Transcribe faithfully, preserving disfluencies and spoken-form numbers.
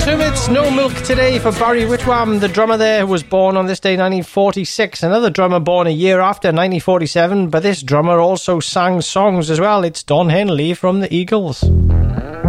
Two Minutes No Milk today for Barry Whitwam, the drummer there who was born on this day nineteen forty-six. Another drummer born a year after, nineteen forty-seven, but this drummer also sang songs as well. It's Don Henley from the Eagles.